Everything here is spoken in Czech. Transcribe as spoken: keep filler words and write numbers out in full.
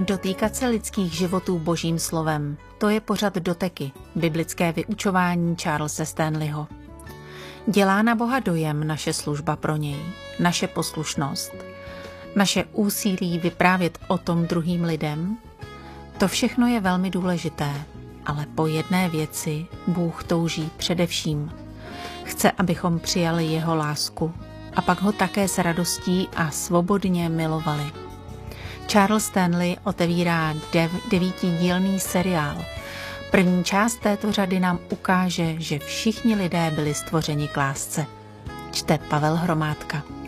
Dotýkat se lidských životů božím slovem, to je pořad Doteky, biblické vyučování Charlese Stanleyho. Dělá na Boha dojem naše služba pro něj, naše poslušnost, naše úsilí vyprávět o tom druhým lidem? To všechno je velmi důležité, ale po jedné věci Bůh touží především. Chce, abychom přijali jeho lásku a pak ho také s radostí a svobodně milovali. Charles Stanley otevírá dev, devítidílný seriál. První část této řady nám ukáže, že všichni lidé byli stvořeni k lásce. Čte Pavel Hromádka.